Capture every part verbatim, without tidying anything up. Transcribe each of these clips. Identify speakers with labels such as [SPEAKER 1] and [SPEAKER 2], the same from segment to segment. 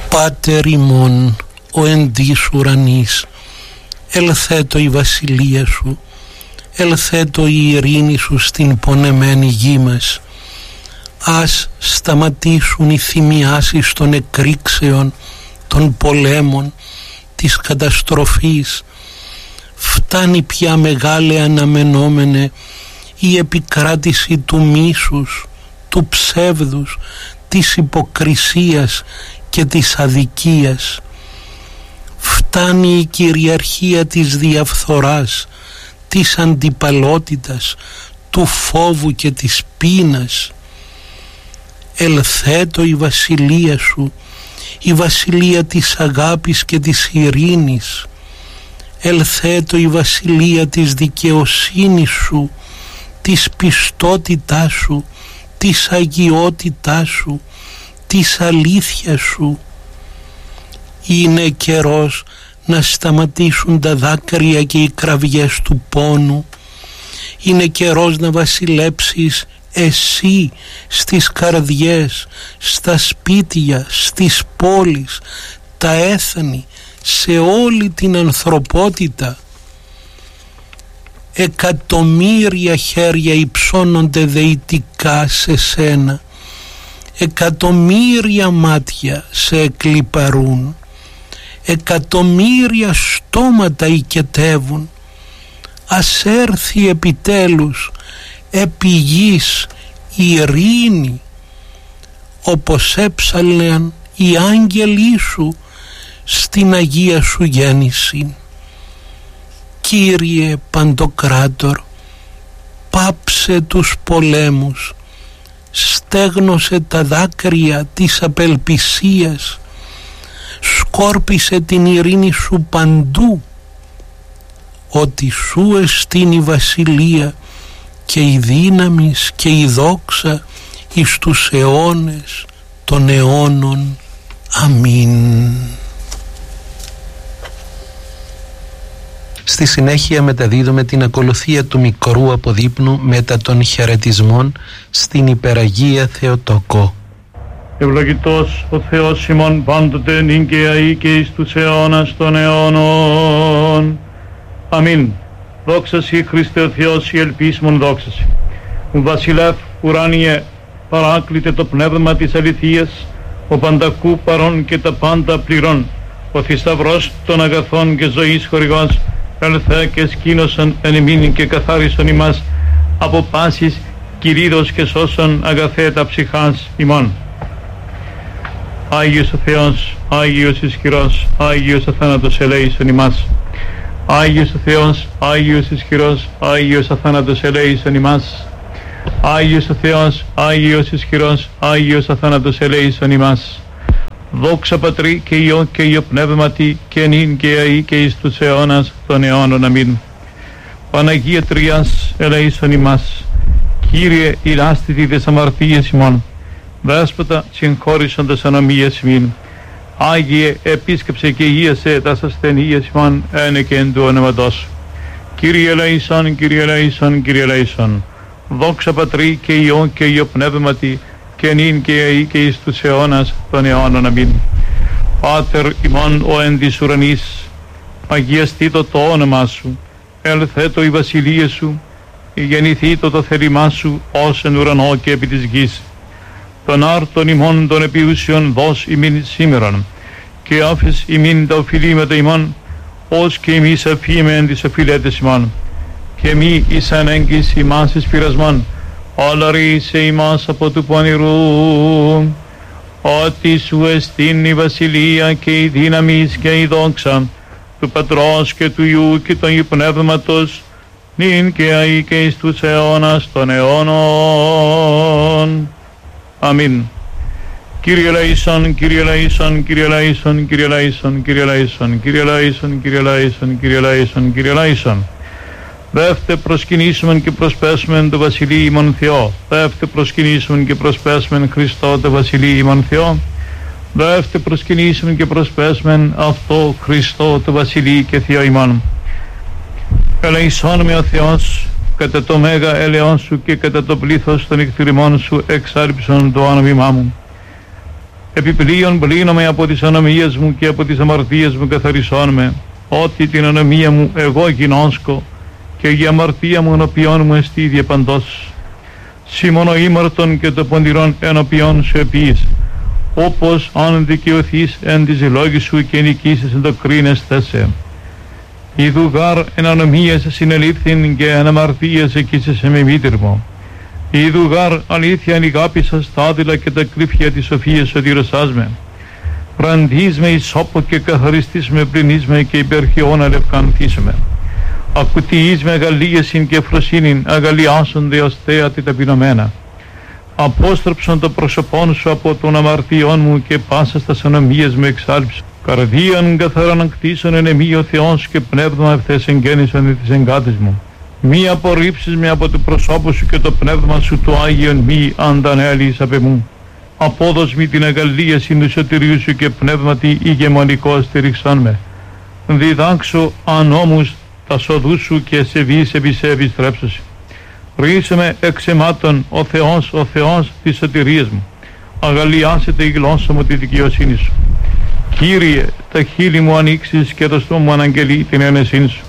[SPEAKER 1] Πάτερ ημών, ο εν της ουρανής, ελθέτω η βασιλεία σου, ελθέτω η ειρήνη σου στην πονεμένη γη μας. Ας σταματήσουν οι θυμιάσεις των εκρήξεων, των πολέμων, της καταστροφής. Φτάνει πια μεγάλη αναμενόμενε η επικράτηση του μίσους, του ψεύδους, της υποκρισίας και της αδικίας. Φτάνει η κυριαρχία της διαφθοράς, της αντιπαλότητας, του φόβου και της πείνας. Ελθέτω η βασιλεία σου, η βασιλεία της αγάπης και της ειρήνης. Ελθέτω η βασιλεία της δικαιοσύνης σου, της πιστότητάς σου, της αγιότητάς σου, της αλήθειας σου. Είναι καιρός να σταματήσουν τα δάκρυα και οι κραυγές του πόνου. Είναι καιρός να βασιλέψεις εσύ στις καρδιές, στα σπίτια, στις πόλεις, τα έθνη, σε όλη την ανθρωπότητα. Εκατομμύρια χέρια υψώνονται δεητικά σε σένα, εκατομμύρια μάτια σε εκλιπαρούν, εκατομμύρια στόματα οικετεύουν. Ας έρθει επιτέλους επί γης η ειρήνη, όπως έψαλαν οι άγγελοι σου στην Αγία σου γέννηση. Κύριε Παντοκράτορ, πάψε τους πολέμους, στέγνωσε τα δάκρυα της απελπισίας, σκόρπισε την ειρήνη σου παντού, ότι σου εστίν η βασιλεία και η δύναμις και η δόξα εις τους αιώνες των αιώνων. Αμήν. Στη συνέχεια μεταδίδουμε την ακολουθία του μικρού αποδείπνου μετά των χαιρετισμών στην Υπεραγία Θεοτόκο.
[SPEAKER 2] Ευλογητός ο Θεός ημών πάντοτε νυν και αεί και εις τους αιώνας των αιώνων. Αμήν. Δόξα σοι Χριστέ ο Θεός, η ελπίσμον δόξα σοι. Ο βασιλεύ ουράνιε παράκλητε το πνεύμα της αληθείας, ο παντακού παρών και τα πάντα πληρών, ο θησαυρός των αγαθών και ζωής χορηγός, ελθέ και σκήνωσον εν ημίν και καθάρισον ημάς από πάσης κυρίδος και σώσον αγαθέ τα ψυχάς ημών. Άγιος ο Θεός, Άγιος ισχυρός, Άγιος αθάνατος ελέησον ημάς. Άγιος ο Θεός, Άγιος ισχυρός, Άγιος αθάνατος ελέησον ημάς. Άγιος ο Θεός, Άγιος ισχυρός, Άγιος αθάνατος ελέησον ημάς. Δόξα Πατρί και Υιό και Υιό Πνεύματι και νυν και αεί και εις τους αιώνας των αιώνων. Αμήν. Παναγία Τριάς ελέησον ημάς. Κύριε ηλάστητη τες αμαρτίες ημών, Δέσποτα συγχώρησον τες ανομίες ημίν. Άγιε επίσκεψε και υγείασε τας ασθενείες ημών ένε και εν του ονόματός σου. Κύριε ελέησον, Κύριε ελέησον, Κύριε ελέησον. Δόξα Πατρί και Υιό και Υιό Πνεύματι και νυν και αεί και εις τους αιώνας των αιώνων. Αμήν. Πάτερ ημών ο εν της ουρανής, αγιαστήτω το όνομά σου, ελθέτω η βασιλεία σου, γεννηθήτω το θέλημά σου ως εν ουρανό και επί της γης. Τον άρτον ημών των επιούσιων δώσ' ημίν σήμερον, και άφες ημίν τα οφειλήματα ημών, ως και εμείς αφήμεν τις οφειλέτες ημών. Και μη εις ανέγκης ημάς εις πειρασμόν, αλλά ρίσε ημάς από του πονηρού. Ότι σου εστίν η βασιλεία και η δύναμις και η δόξα του Πατρός και του Υιού και του Αγίου Πνεύματος, νυν και αεί και εις τους αιώνας των αιώνων. Αμήν. Κύριε ελέησον, Κύριε ελέησον, Κύριε ελέησον, Κύριε ελέησον, Κύριε ελέησον, Κύριε ελέησον, Κύριε ελέησον, Κύριε ελέησον, Κύριε ελέησον. Δεύτε προσκυνήσιμεν και προσπέσμεν το Βασιλεί ημών Θεό. Δεύτε προσκυνήσιμεν και προσπέσμεν Χριστό το Βασιλεί ημών Θεό. Δεύτε προσκυνήσιμεν και προσπέσμεν αυτό Χριστό το Βασιλεί και Θεό ημών. Ελεησόν με ο Θεός κατά το μέγα έλεον σου και κατά το πλήθος των εκτιρημών σου εξάρριψον το όνομα μου. Επιπλέον πλύνομαι από τις ανομίες μου και από τις αμαρτίες μου καθαρισόν με, ότι την ανομία μου εγώ γινώσκω και η αμαρτία μου ενωπιών μου εστί διεπαντός. Σήμωνο ήμαρτον και το πονηρόν ενωπιών σου επίης, όπως αν δικαιωθείς εν της λόγης σου και νικήσεις εν το κρίνες θέσε. Ιδού γάρ εν ανομίας συνελήφθην και εν αμαρτίας εκείσεσαι με μήτυρ μου. Ιδού γάρ αλήθεια ανηγάπησα στα άδειλα και τα κρύφια της σοφίας σωτηρωσάς με. Ραντείς με εις σώπο και καθαριστείς με πλυνείς με και υπερχιόν αλευκανθείς με. Ακουτιείς με αγαλίασιν και φροσύνην αγαλιάσονται ως θέατη ταπεινωμένα. Απόστρεψον το πρόσωπόν σου από των αμαρτιών μου και πάσα στα ανομίες μου εξάλψε. Καρδίαν καθαράν ακτήσον εν εμή ο Θεός και πνεύμα ευθές εγγέννησον της εγκάτης μου. Μη απορρίψεις με από το προσώπο σου και το πνεύμα σου το Άγιον μη αντανέλεις απ' εμού. Απόδος μη την αγαλίαση του σωτηρίου σου και πνεύματι ηγεμονικό στηριξάν με. Διδάξω ανόμους τα σοδούς σου και σε βείς επισέβης τρέψωση. Ρίσε με εξαιμάτων ο Θεός, ο Θεός της σωτηρίας μου. Αγαλιάσετε η γλώσσα μου τη δικαιοσύνη σου. Κύριε, τα χείλη μου ανοίξεις και το στόμα μου αναγγελεί την ένεσή σου.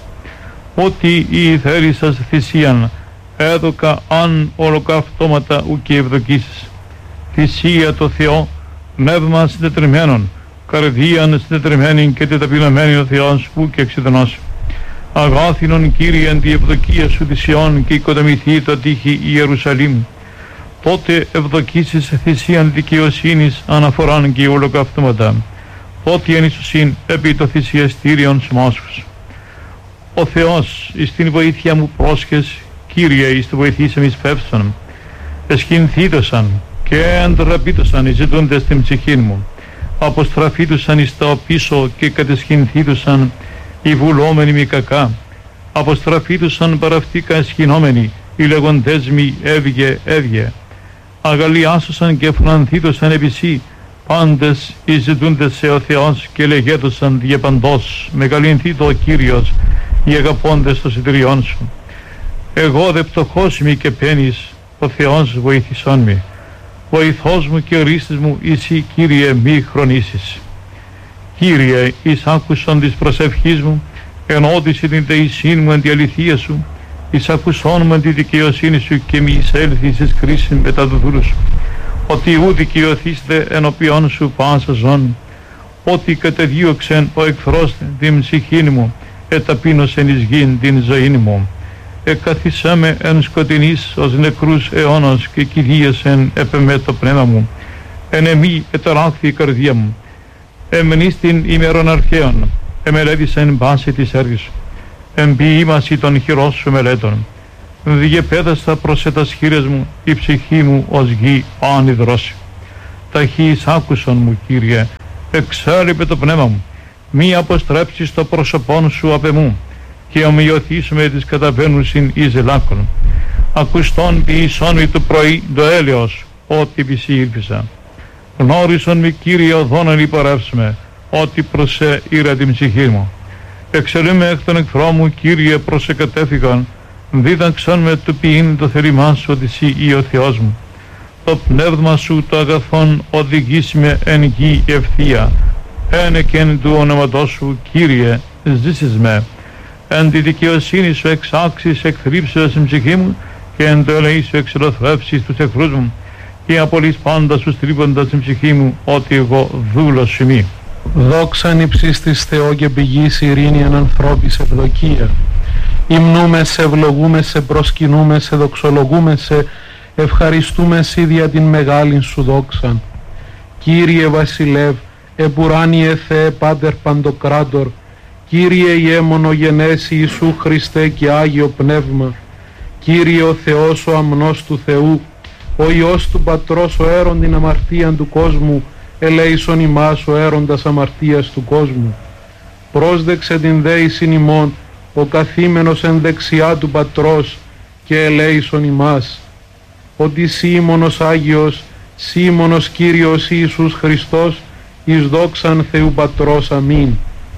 [SPEAKER 2] Ότι η θέλησας θυσίαν έδωκα αν ολοκαυτώματα ουκ ευδοκίσεις. Θυσία το Θεό, πνεύμα συντετριμένων, καρδίαν συντετριμένη και τεταπεινωμένη ο Θεός ουκ εξειδονώσει. Αγάθινον Κύριε εν τη ευδοκία σου θυσιών και οικοδομηθεί το τείχη Ιερουσαλήμ. Τότε ευδοκίσεις θυσίαν δικαιοσύνης αναφοράν και ολοκαυτώματα. Ότι εν Ιησουσίν επί το θυσιαστήριον σμόσχους. Ο Θεός εις την βοήθεια μου πρόσχες, Κύριε εις το βοηθήσαμε εις πεύσον. Εσχυνθήτωσαν και εντραπήτωσαν εις ζητούντες την ψυχήν μου. Αποστραφήτωσαν εις τα πίσω και κατεσχυνθήτωσαν οι βουλόμενοι μη κακά. Αποστραφήτωσαν παραυτήκα εσχυνόμενοι, οι λεγοντές μη έβγε έβγε. Αγαλιάσωσαν και φρανθήτωσαν επισή, πάντες εις ζητούντες σε ο Θεός και λεγέτωσαν διεπαντός. Μεγαλυνθεί το Κύριος, οι αγαπώντες των συντηριών σου. Εγώ δε πτωχός μη και πένεις, ο Θεός βοήθησόν μη. Βοηθός μου και ορίστης μου, εσύ Κύριε μη χρονίσεις. Κύριε, εις άκουσον της προσευχής μου, ενώτησε την δεησήν μου εν τη αληθεία σου, εις ακουσόν μου εν τη δικαιοσύνη σου και μη εισέλθεις εις κρίσιν μετά του δούλου σου. Ότι ου δικαιωθείστε ενωπιών σου πάσα ζών, ότι κατεδίωξεν ο εχθρός την ψυχήν μου, εταπείνωσεν εις γην την ζωήν μου. Εκαθισάμε εν σκοτεινής ως νεκρούς αιώνος και κηδίασεν επεμέ το πνεύμα μου. Εν εμή εταράχθη η καρδία μου. Εμενείς την ημερών αρχαίων, εμελέτησεν πάση της έργης σου. Εμποιήμαση των χειρός σου μελέτων. Διεπέδαστα προς ετας χείρες μου, η ψυχή μου ως γη άνυδρωση. Ταχύς άκουσον μου, Κύριε, εξέλιπε το πνεύμα μου. Μη αποστρέψεις το πρόσωπόν σου απ' εμού και ομοιωθήσουμε τις καταβαίνουσιν εις ελάκων. Ακουστόν ποιησόν μη το πρωί το έλεος, ότι πισή ήλπισα. Γνώρισον μη, Κύριε, οδόν ελιπορεύσουμε, ότι προς σε ήρα την ψυχή μου. Εξελούμε εκ των εχθρών μου, Κύριε, προς σε κατέφυγαν, δίδαξαν με το ποιήν το θέλημά σου, ότι εσύ ή ο Θεός μου. Το πνεύμα σου το αγαθόν οδηγείς με εν γη ευθεία. Ένε και εν του όνοματός σου, Κύριε, ζήσεις με. Εν τη δικαιοσύνη σου εξάξεις εκθρύψεως την ψυχή μου και εν το ελεή σου εξελοθρεύσεις τους εχθρούς μου και απολύς πάντα σου στρίποντας την ψυχή μου, ότι εγώ δούλος σου μη.
[SPEAKER 1] Δόξαν υψίστης Θεό και πηγής ειρήνη εν ανθρώπης ευδοκία. Υμνούμε σε, ευλογούμε σε, προσκυνούμε σε, δοξολογούμε σε, ευχαριστούμε σε δια την μεγάλην σου δόξαν. Κύριε Βασιλεύ, επουράνιε Θεέ Πάτερ Παντοκράτορ, Κύριε Ιε μονογενέση Ιησού Χριστέ και Άγιο Πνεύμα, Κύριε ο Θεός ο αμνός του Θεού, ο Υιός του Πατρός ο έρον την αμαρτίαν του κόσμου, ελέησον ημάς ο έροντας αμαρτίας του κόσμου. Πρόσδεξε την δέησιν ημών, ο καθήμενος εν δεξιά του Πατρός και ελέησον ημάς. Ότι σήμωνος Άγιος, σήμωνος Κύριος Ιησούς Χριστός, εις δόξαν Θεού Πατρός. Αμήν.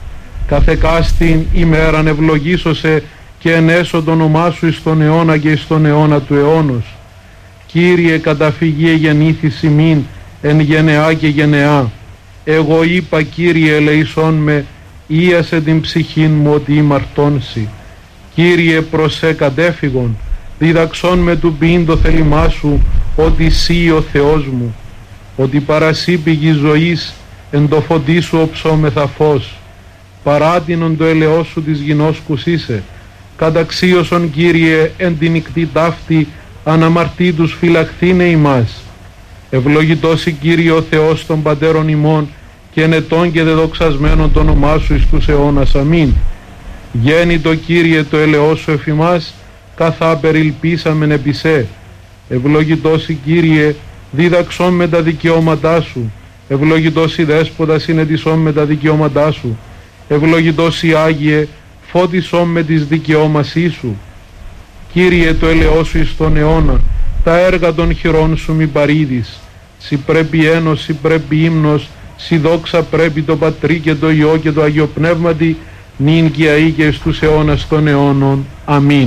[SPEAKER 1] Καθεκάστην ημέραν ευλογήσωσε και ενέσω το όνομά σου εις τον αιώνα και εις τον αιώνα του αιώνος. Κύριε, καταφυγή εγεννήθης ημίν,
[SPEAKER 3] εν γενεά και γενεά. Εγώ είπα, Κύριε, ελεησόν με, ίασε την ψυχήν μου ότι ημαρτώνσι. Κύριε, προσέ κατέφυγον, διδαξόν με του ποιήν το θέλημά σου, ότι σύ ο Θεός μου, ότι παρασύ πηγή ζωής, εν το φωτί σου οψόμεθα φως. Παράτινον το ελαιός σου της γινώσκους είσαι, καταξίωσον, Κύριε, εν την νυχτή ταύτη, αναμαρτήτους φυλαχθήνε ημάς. Ευλογητός η Κύριε ο Θεός των πατέρων ημών, και ενετών και δεδοξασμένων το όνομά σου εις τους αιώνας. Αμήν. Γέννητο, Κύριε, το ελαιός σου εφ' ημάς, καθά περιλπίσαμεν επί σε. Ευλογητός η Κύριε, δίδαξόν με τα δικαιώματά σου. Ευλογητός η Δέσποτα, συνετισόν με τα δικαιώματά σου. Ευλογητός η Άγιε, φώτισόν με τις δικαιώμασή σου. Κύριε, το ελαιός σου εις τον αιώνα, τα έργα των χειρών σου μη παρήδεις. Συ πρέπει ένος, συ πρέπει ύμνος, συ δόξα πρέπει το Πατρί και το Υιό και το Αγίο Πνεύματι, νυν και αεί και εις τους αιώνας των αιώνων. Αμήν.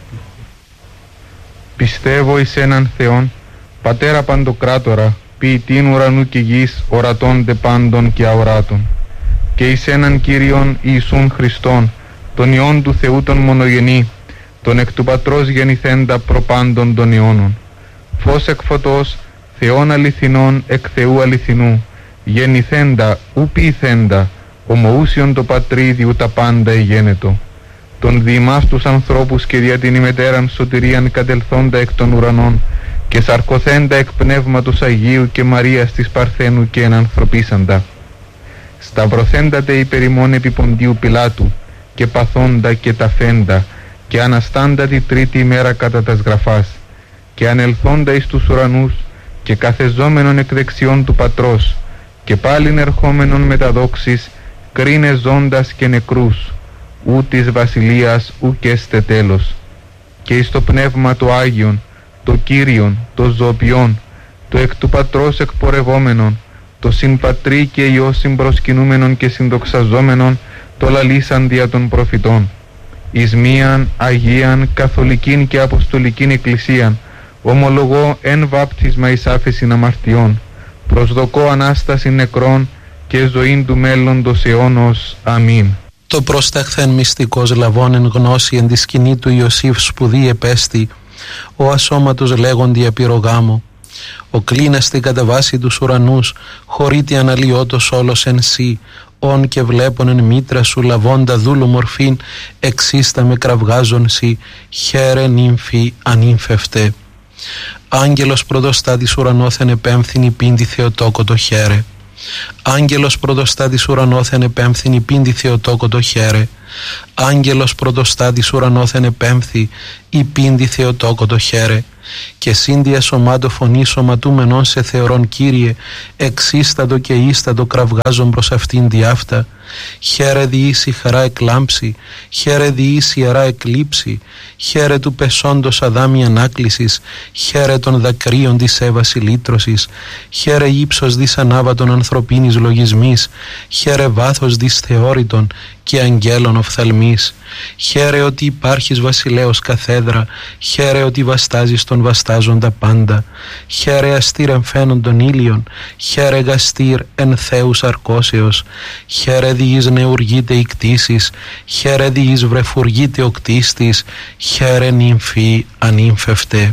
[SPEAKER 4] Πιστεύω εις έναν Θεόν, Πατέρα Παντοκράτορα, ποιητήν ουρανού και γης, ορατώνται πάντων και αοράτων, και εις έναν Κύριον Ιησούν Χριστόν, τον Υιόν του Θεού τον μονογενή, τον εκ του Πατρός γεννηθέντα προπάντων των αιώνων, φως εκ φωτός, Θεόν αληθινών εκ Θεού αληθινού, γεννηθέντα ου ποιηθέντα, ομοούσιον το Πατρίδι ου τα πάντα εγένετο, τον διημάς τους ανθρώπους και δια την ημετέραν σωτηρίαν κατελθόντα εκ των ουρανών, και σαρκωθέντα εκ Πνεύματος Αγίου και Μαρίας της Παρθένου και ενανθρωπίσαντα. Σταυρωθέντατε υπερ ημών επί Ποντίου Πιλάτου, και παθόντα και ταφέντα, και αναστάντα τη τρίτη ημέρα κατά τας γραφάς, και ανελθόντα εις τους ουρανούς, και καθεζόμενον εκ δεξιών του Πατρός, και πάλιν ερχόμενον με τα δόξης, κρίνε ζώντας και νεκρούς, ου της βασιλείας ουκ έστε τέλος. Και εις το Πνεύμα το Άγιον, το Κύριον, το ζωοποιόν, το εκ του Πατρός εκπορευόμενον, το συμπατρί και Υιό συμπροσκυνούμενον και συνδοξαζόμενον, το λαλήσαν δια των προφητών, εις μίαν Αγίαν Καθολικήν και Αποστολικήν Εκκλησίαν, ομολογώ εν βάπτισμα εις άφεσιν αμαρτιών, προσδοκώ Ανάσταση νεκρών και ζωήν του μέλλοντος αιώνος. Αμήν.
[SPEAKER 1] Το προσταχθέν μυστικός λαβών εν γνώση εν τη σκηνή του Ιωσήφ σπουδή επέστη, ο ασώματος λέγοντι απειρογάμο, ο κλίναστη κατά βάση τους ουρανούς, χωρίτη αναλυότος όλος εν σύ, όν και βλέπον εν μήτρα σου λαβώντα δούλου μορφήν, εξίστα με κραυγάζον σύ, χαίρε νύμφη ανήμφευτε. Άγγελος πρωτοστάτης ουρανόθεν επέμφθηνη πίντη Θεοτόκο το χαίρε. Άγγελος πρωτοστάτης ουρανόθεν επέμφθηνη πίντη Θεοτόκο το χαίρε. Άγγελος πρωτοστάτης ουρανόθεν επέμφθη η πίντη Θεοτόκο το χαίρε. Και σύνδια σωμάτο φωνή σωματούμενον σε θεωρών Κύριε, εξίστατο και ίστατο κραυγάζον προς αυτήν διάφτα. Χαίρε διήσει χαρά εκλάμψη, χαίρε διήσει ιερά εκλείψη, χαίρε του πεσόντος αδάμι ανάκλησης, χαίρε των δακρύων της έβαση λύτρωσης, χαίρε ύψος δις ανάβατον ανθρωπίνης λογισμής, χαίρε βάθος δις θεώρητον και αγγέλων οφθαλμής. Χαίρε ότι υπάρχεις βασιλέος καθέδρα, χαίρε ότι βαστάζεις τον βαστάζοντα πάντα, χαίρε αστήρ εμφαίνον των ήλιων, χαίρε γαστήρ εν Θεούς αρκώσεως, χαίρε διείς νεουργείται η κτήσης, χαίρε διείς βρεφουργείται ο κτίστης, χαίρε νυμφή ανήμφευτε.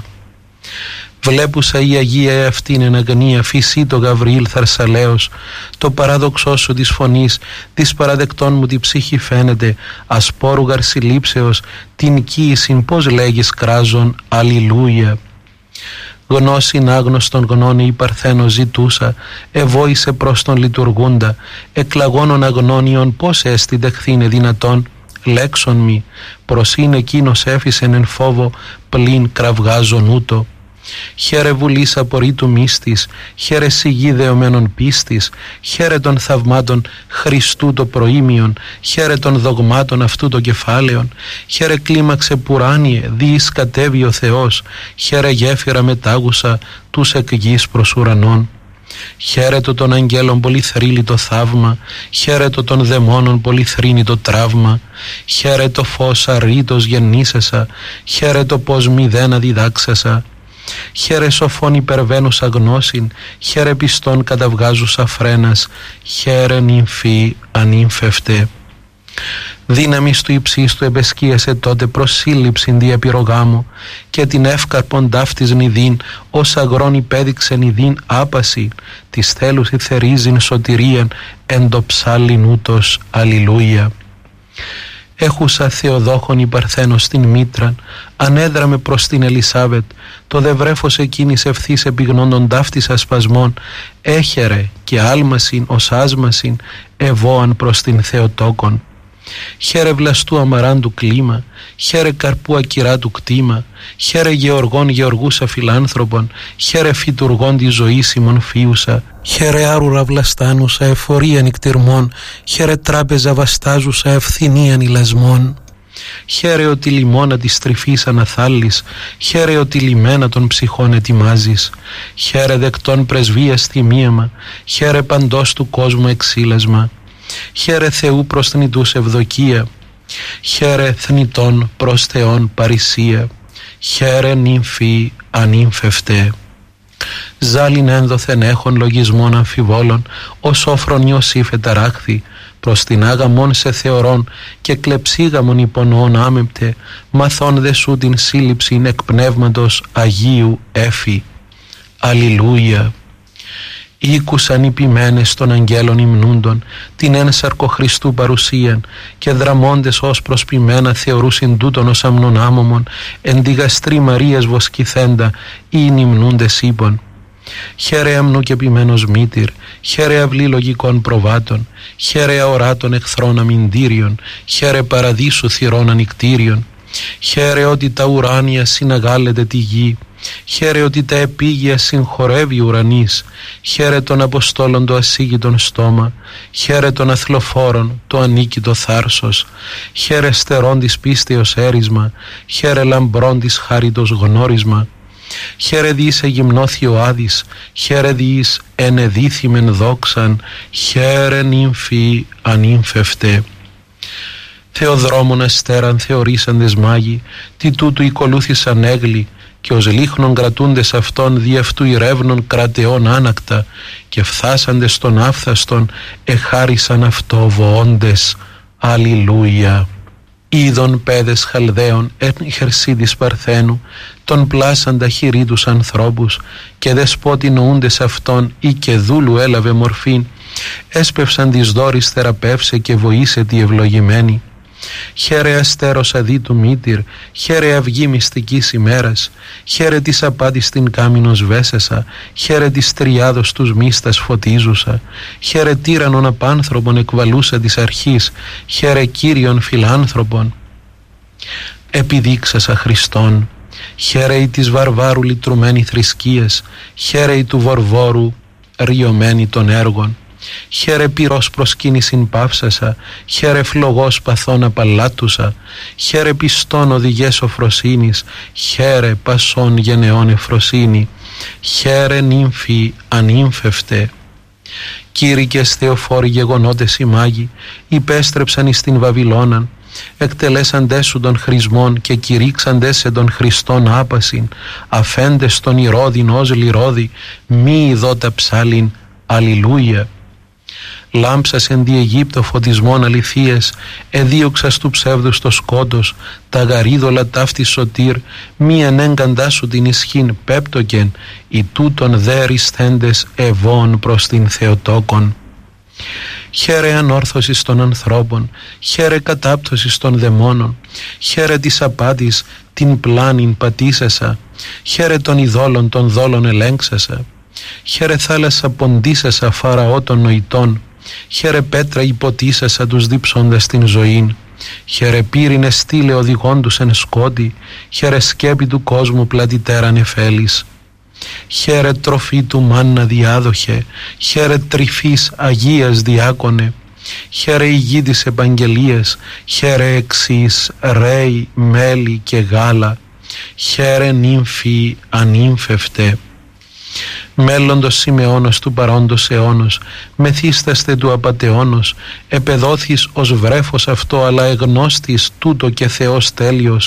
[SPEAKER 1] Βλέπουσα η Αγία αυτήν εν αγνία φυσί το Γαβριήλ θαρσαλέος, το παράδοξό σου της φωνής, της παραδεκτών μου τη ψυχή φαίνεται, ασπόρου γαρσιλήψεως, την κοίησιν πως λέγεις κράζον, αλληλούια. Γνώσιν άγνωστον γνώνη η Παρθένο ζητούσα, εβόησε προς τον λειτουργούντα, εκλαγώνων αγνώνιον πως έστι δεχθήνε δυνατόν, λέξον μη, προς είναι εκείνος έφυσεν εν φόβο, πλην κραυγάζον ούτω. Χαίρε βουλής απορρίτου μύστης, χαίρε σιγή δεωμένων πίστης, χαίρε των θαυμάτων Χριστού το προήμιον, χαίρε των δογμάτων αυτού το κεφάλαιον, χαίρε κλίμαξε πουράνιε, διείς κατέβει ο Θεός, χαίρε γέφυρα μετάγουσα τους εκ γης προς ουρανών. Χαίρετο των αγγέλων πολυθρύλει το θαύμα, χαίρετο των δαιμόνων πολυθρύνει το τραύμα, χαίρετο φως αρρήτως γεννήσασα, χαίρετο πως μηδένα διδάξασα. χαίρε σοφών υπερβαίνουσα γνώσιν, χαίρε πιστών καταβγάζουσα φρένας, χαίρε νυμφή ανήμφευτε. Δύναμις του υψίστου επεσκίασε τότε προς σύλληψην διαπυρογάμου και την εύκαρπον ταύτης νηδίν ως αγρόν υπέδειξε νηδίν άπαση της θέλουσι θερίζειν σωτηρίαν εν το ψάλλιν ούτως αλληλούια. Έχουσα Θεοδόχον η Παρθένος στην μήτραν, ανέδραμε προς την Ελισάβετ, το δε βρέφος εκείνης ευθύς επιγνών των ταύτης ασπασμών, έχερε και άλμασιν ως άσμασιν ευώαν προς την Θεοτόκον. Χαίρε βλαστού αμαράντου κλίμα, χαίρε καρπού ακυρά του κτήμα, χαίρε γεωργών γεωργούσα φιλάνθρωπων, χαίρε φυτουργών τη ζωή ημών φίουσα, χαίρε άρουρα βλαστάνουσα εφορία νικτυρμών, χαίρε τράπεζα βαστάζουσα ευθυνίαν ηλασμών. Χαίρε ότι λιμώνα της τρυφής αναθάλεις, χαίρε ότι λιμένα των ψυχών ετοιμάζεις, χαίρε δεκτών πρεσβείας θυμίαμα, χαίρε παντός του κόσμου εξήλασμα. Χαίρε Θεού προς θνητούς ευδοκία, χαίρε θνητών προς Θεόν παρησία, χαίρε νυμφή ανήμφευτε. Ζάλιν ένδοθεν έχων λογισμών αμφιβόλων, ως όφρον Ιωσήφ εταράχθη, προς την άγαμον σε θεωρών και κλεψίγαμον υπονοών άμεπτε, μαθών δε σου την σύλληψην εκ πνεύματος Αγίου έφη. Αλληλούια. Ήκουσαν οι ποιμένες των αγγέλων υμνούντων την ένσαρκο Χριστού παρουσίαν και δραμώντες ως προσποιμένα θεωρούσιν τούτον ως αμνον άμωμον εν τη γαστρή Μαρίας βοσκηθέντα ή υμνούντες είπων. Χαίρε αμνού και ποιμένος μήτηρ, χαίρε αυλή λογικών προβάτων, χαίρε αοράτων εχθρών αμυντήριων, χαίρε παραδείσου θυρών ανικτήριων, χαίρε ότι τα ουράνια συναγάλλεται τη γη, χαίρε ότι τα επίγεια συγχωρεύει ουρανής, χαίρε των Αποστόλων το ασίγητον στόμα, χαίρε των αθλοφόρων το ανίκητο θάρσος, χαίρε στερών της πίστεως έρισμα, χαίρε λαμπρών της χάριτος γνώρισμα, χαίρε διείς εγυμνώθη ο Άδης, χαίρε διείς ενεδίθημεν δόξαν, χαίρε νύμφη ανήμφευτε. Θεοδρόμων αστέραν θεωρήσαντες μάγοι, τι τούτου οικολούθησαν έγλοι, και ως λίχνον κρατούντες αυτών δι' αυτού ηρεύνων κρατεών άνακτα, και φθάσαντες στον άφθαστον εχάρισαν αυτό βοώντες. Αλληλούια. Είδων παιδες Χαλδαίων εν χερσίδης Παρθένου, τον πλάσαντα χειρί τους ανθρώπους, και δεσπότι νοούντες αυτών ή και δούλου έλαβε μορφήν, έσπευσαν της δόρης θεραπεύσε και βοήσε τη ευλογημένη. Χαίρε αστέρος αδίτου μήτηρ, χαίρε αυγή μυστικής ημέρας, χαίρε της απάτης την κάμινος βέσεσα, χαίρε της τριάδος τους μίστας φωτίζουσα, χαίρε τύρανον απάνθρωπον εκβαλούσα της αρχής, χαίρε Κύριον φιλάνθρωπον. Επιδείξασα Χριστόν, χαίρε η της βαρβάρου λυτρουμένη θρησκείας, χαίρε η του βορβόρου ριωμένη των έργων. Χαίρε πυρός προσκύνησιν παύσασα, χαίρε φλογός παθών απαλάτουσα, χαίρε πιστών οδηγές οφροσύνης, χαίρε πασών γενεών εφροσύνη, χαίρε νύμφη ανήμφευτε. Κήρυκες θεοφόροι γεγονότες οι μάγοι, υπέστρεψαν εις την Βαβυλώναν, εκτελέσαντές σου των χρησμών και κηρύξαντές σε των Χριστών άπασιν, αφέντες των ηρώδιν ως λιρώδη, μη ειδώτα ψάλιν. Αλληλούια. Λάμψας εν δι' Αιγύπτο φωτισμών αληθείας, εδίωξας του ψεύδους το σκότος, τα γαρίδωλα ταύτη σωτήρ, μη ανέγκαντά σου την ισχύν πέπτοκεν, οι τούτων δε ρησθέντες ευών προς την Θεοτόκον. Χαίρε ανόρθωσης των ανθρώπων, χαίρε κατάπτωσης των δαιμόνων, χαίρε της απάτης την πλάνην πατήσασα, χαίρε των ειδόλων των δόλων ελέγξασα, χαίρε θάλασσα ποντίσασα φαραώ των νοητών, χαίρε πέτρα υποτίσασα τους δίψοντας την ζωήν, χαίρε πύρινε στήλε οδηγόντους εν σκότη, χαίρε σκέπη του κόσμου πλατητέραν εφέλης. Χαίρε τροφή του μάννα διάδοχε, χαίρε τρυφής Αγίας διάκονε, χαίρε υγιή της επαγγελίας, χαίρε εξής ρέι, μέλι και γάλα, χαίρε νύμφη ανήμφευτε. Μέλλοντος Σιμεώνος του παρόντος αιώνος, μεθύσταστε του απατεώνος, επεδόθης ως βρέφος αυτό, αλλά εγνώστης τούτο και Θεός τέλειος.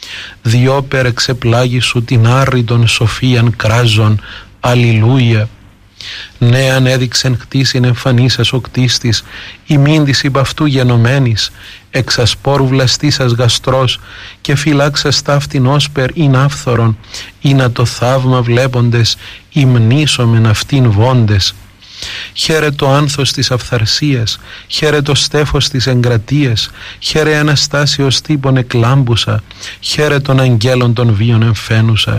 [SPEAKER 1] διόπερ εξεπλάγει σου την άρρητον σοφίαν κράζον, αλληλούια. Ναι, αν έδειξεν χτίσιν εμφανίσας ο κτίστης, ημίν της υπ' αυτού γενομένης, εξ ασπόρου βλαστήσας γαστρός, και φυλάξας ταύτην όσπερ ειν άφθορον, ή να το θαύμα βλέποντες, υμνήσομεν αυτήν βόντες. Χαίρε το άνθος της αυθαρσίας, χαίρε το στέφος της εγκρατείας, χαίρε αναστάσεως τύπων εκλάμπουσα, χαίρε των αγγέλων των βίων εμφαίνουσα.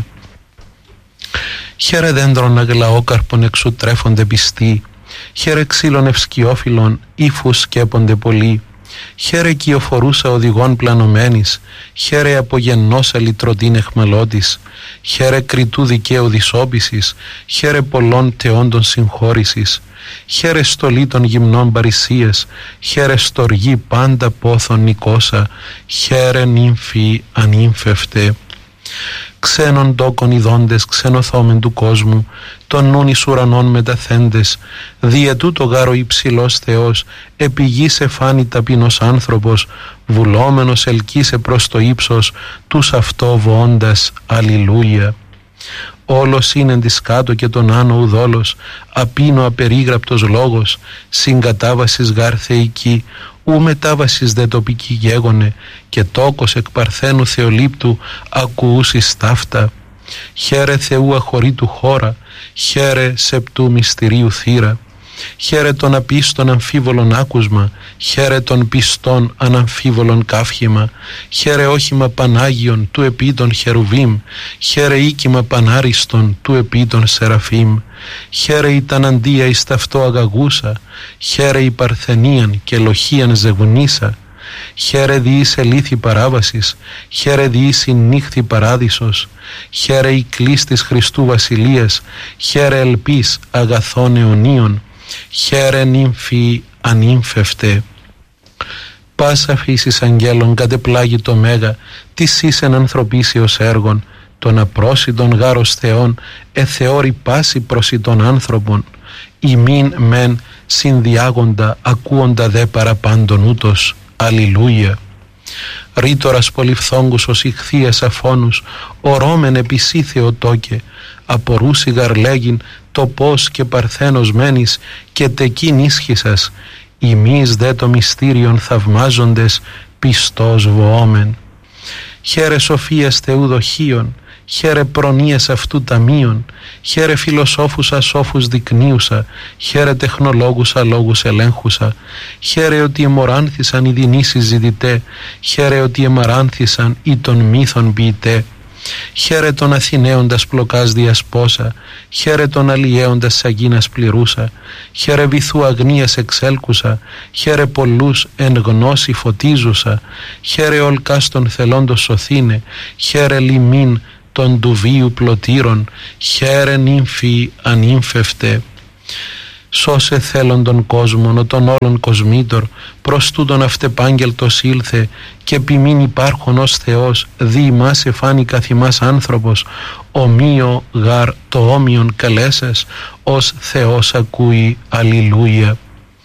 [SPEAKER 1] Χαίρε δέντρων αγλαόκαρπων εξού τρέφονται πιστοί, χαίρε ξύλων ευσκιόφυλλων ύφους σκέπονται πολλοί, χαίρε κυοφορούσα οδηγών πλανωμένης, χαίρε απογεννόσα λυτρωτήν εχμαλώτης, χαίρε κριτού δικαίου δυσόπισης, χαίρε πολλών τεόντων συγχώρησης, χαίρε στολή των γυμνών παρησίας, χαίρε στοργή πάντα πόθον νικόσα, χαίρε νύμφη ανύμφευτε. Ξένων τόκων ειδώντες, ξενοθόμεν του κόσμου, των νουν εις ουρανών μεταθέντες, διαιτού το γάρο υψηλός Θεός, επί γης εφάνει ταπεινός άνθρωπος, βουλόμενος ελκύσε προς το ύψος, τους αυτό βοώντας, αλληλούια. Όλος είναι της κάτω και τον άνω ουδόλος, απίνο απερίγραπτος λόγος, συγκατάβασης γάρ θεϊκή, ου μετάβασης δε τοπική γέγονε, και τόκος εκ παρθένου θεολήπτου ακουούσις ταύτα. Χαίρε Θεού αχωρήτου χώρα, χαίρε σεπτού μυστηρίου θύρα. Χαίρε των απίστων αμφίβολων άκουσμα, χαίρε των πιστών αναμφίβολων καύχημα, χαίρε όχημα Πανάγιον του επί των χερουβίμ, χαίρε οίκημα πανάριστον του επί των σεραφείμ, χαίρε η ταναντία εις ταυτό αγαγούσα, χαίρε η παρθενίαν και λοχίαν ζευγνίσα, χαίρε διείς ελήθη παράβασης, χαίρε διείς η νύχθη παράδεισος, χαίρε η κλίστης Χριστού βασιλείας, χαίρε ελπίς αγαθών αιωνίων, χαίρε νύμφη ανύμφευτε. Πάσα φύσης αγγέλων κατεπλάγει το μέγα, της ήσεν ανθρωπίσεως έργων, των απρόσιτων γάρος Θεών εθεώρη πάση προσιτών άνθρωπων, ημίν μεν συνδιάγοντα ακούοντα δε παραπάντων ούτως, αλληλούια. Ρήτορας πολυφθόγκους ως ηχθείας αφώνους, ορώμεν επισή Θεοτόκε, απορούσι γαρλέγιν το πώς και παρθένος μένεις και τεκίν ίσχυσας, ημείς δε το μυστήριον θαυμάζοντες πιστός βοόμεν. Χαίρε σοφίας Θεού δοχείων, χαίρε προνοίας αυτού ταμείων, χαίρε φιλοσόφους ασόφους δεικνύουσα, χαίρε τεχνολόγους αλόγους ελέγχουσα, χαίρε ότι εμοράνθησαν οι δεινοί συζητητέ, χαίρε ότι εμαράνθησαν ή των μύθων ποιητέ, χαίρε τον Αθηναίοντας πλοκάς διασπόσα, χαίρε τον αλλιέοντας σαγίνας πληρούσα, χαίρε βυθού αγνίας εξέλκουσα, χαίρε πολλούς εν γνώση φωτίζουσα, χαίρε ολκάς των θελόντος σωθήνε, χαίρε λιμήν των του βίου πλωτήρων, χαίρε νύμφη ανύμφευτε. Σώσε θέλον τον κόσμον, ο των όλων κοσμήτωρ, προς τούτον αυτεπάγγελτος ήλθε, και επιμήν υπάρχον ως Θεός, δι ημάς εφάνει καθ' ημάς άνθρωπος, ομοίο γαρ το όμοιον καλέσας, ως Θεός ακούει, αλληλούια.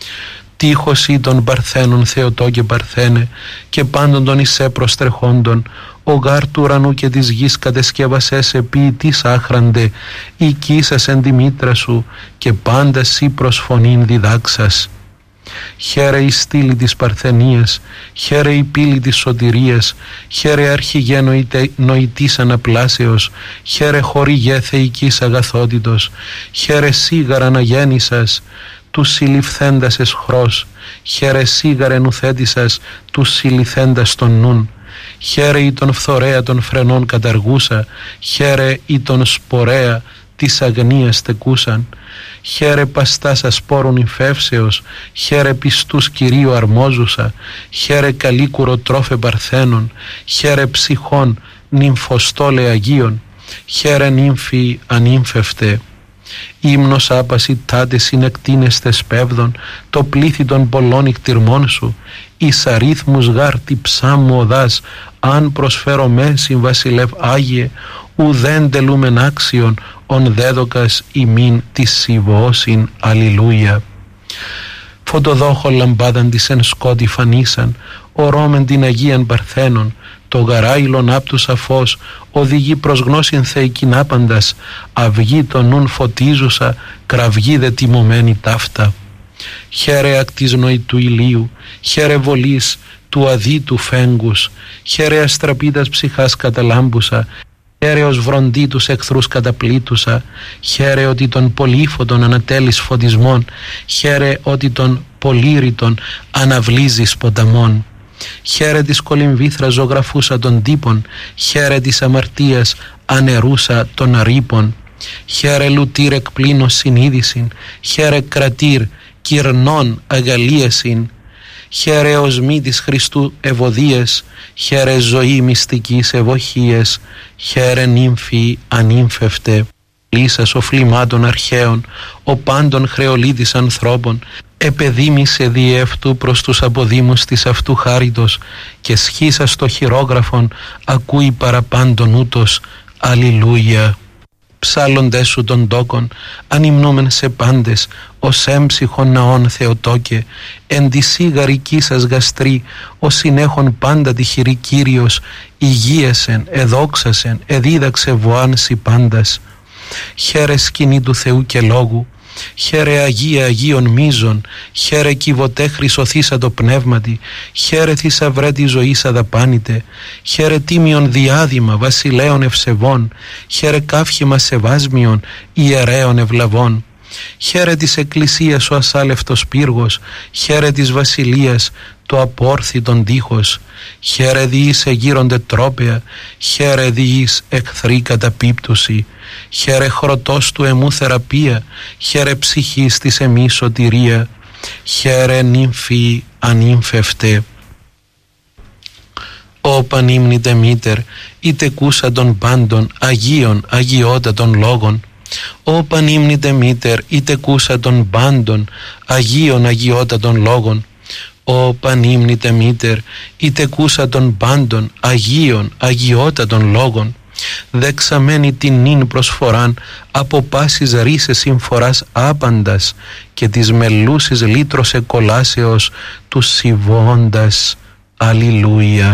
[SPEAKER 1] Τείχος ή των παρθένων Θεοτό και παρθένε, και πάντων των εισέ προστρεχόντων, ο γάρ του ουρανού και της γης κατεσκεύασες ποιητής άχραντε, οικήσας εν τη μήτρα σου, και πάντα σύ προς φωνήν διδάξας. Χαίρε η στήλη της παρθενίας, χαίρε η πύλη της σωτηρίας, χαίρε αρχηγέ νοητής αναπλάσεως, χαίρε χορηγέ θεϊκής αγαθότητος, χαίρε σίγαρα αναγέννησας, του συλληφθέντας εσχρός, χαίρε σίγαρε νουθέτησας, του συλληθέντας των νουν, χαίρε ή τον φθορέα των φρενών καταργούσα, χαίρε ή τον σπορέα της αγνίας τεκούσαν, χαίρε παστάς ασπόρων υφεύσεως, χαίρε πιστούς Κυρίου αρμόζουσα, χαίρε καλίκουρο τρόφε παρθένων, χαίρε ψυχών νυμφοστόλε Αγίων, χαίρε νύμφη ανύμφευτε. Ύμνος άπαση τάτε συνεκτίνεστες πέβδων, το πλήθη των πολλών ικτυρμών σου, εις αρίθμους γάρ τη ψάμου οδάς, αν προσφέρω με συμβασιλεύ Άγιε, ουδέν τελούμεν άξιον, ον δέδοκας ημίν της συμβοώσιν, αλληλούια. Φωτοδόχο λαμπάδαν της εν σκότη φανίσαν, ορώμεν την Αγίαν Παρθένων, το γαράιλον άπτουσα φως, οδηγεί προς γνώσιν θεϊκήν άπαντας, αυγή το νουν φωτίζουσα, κραυγή δε τιμωμένη ταύτα. Χαίρε ακτ της νοητού ηλίου, χαίρε βολής του αδίτου φέγγους, χαίρε αστραπίτας ψυχάς καταλάμπουσα, χαίρε ως βροντί τους εχθρούς καταπλήτουσα, χαίρε ότι των πολύφωτων ανατέλεις φωτισμών, χαίρε ότι των πολύρητων αναβλύζεις ποταμών. Χαίρε της κολυμβήθρα ζωγραφούσα των τύπων, χαίρε της αμαρτίας ανερούσα των αρήπων. Χαίρε λουτήρ εκπλήνως συνείδησιν, χαίρε κρατήρ κυρνών αγαλίασιν. Χαίρε οσμή της Χριστού ευωδίες, χαίρε ζωή μυστικής ευοχίες, χαίρε νύμφη ανύμφευτε. Λύσας οφλημάτων αρχαίων, ο πάντων χρεολίδης ανθρώπων, επεδίμησε διεύτου προς τους αποδήμους της αυτού χάριτος και σχίσα στο χειρόγραφον ακούει παραπάντων ούτως. Αλληλούια. Ψάλλοντες σου των τόκων, ανυμνούμεν σε πάντες, ως έμψυχον ναών Θεοτόκε, εν τη σίγαρική σας γαστρή, ως συνέχον πάντα τυχηρή Κύριος, υγείασεν, εδόξασεν, εδίδαξε βοάνσι πάντας. Χαίρε σκηνή του Θεού και λόγου, χαίρε Αγία Αγίων μίζων, χαίρε κυβωτέ χρυσοθήσα το πνεύματι, χαίρε θησαυρέ τη ζωής αδαπάνητε, χαίρε τίμιον διάδημα βασιλέων ευσεβών, χαίρε καύχημα σεβάσμιον ιερέων ευλαβών. Χαίρε της Εκκλησίας ο ασάλευτος πύργος, χαίρε της Βασιλείας το απόρθητον τείχος, χαίρε διείς εγείρονται τρόπαια, χαίρε διείς εχθρή καταπίπτωση, χαίρε χρωτός του εμού θεραπεία, χαίρε ψυχής της εμεί σωτηρία, χαίρε νύμφη ανύμφευτε. Ω πανύμνητε μήτερ, είτε κούσα των πάντων Αγίων αγιότατων λόγων. Ω πανύμνητε μήτερ, είτε κούσα των πάντων Αγίων αγιότατων λόγων. Ω πανύμνητε μήτερ, είτε κούσα των πάντων Αγίων αγιότατων λόγων. Δεξαμένη την νυν προσφοράν από πάσης ρίσες συμφοράς άπαντας και της μελούσης λύτρος εκολάσεως του σιβώντας. Αλληλούια.